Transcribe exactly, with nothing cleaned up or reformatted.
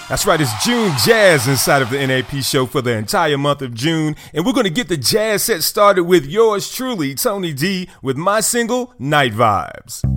That's right, it's June Jazz inside of the N A P show for the entire month of June, and we're going to get the jazz set started with yours truly, Tony D, with my single, Night Vibes.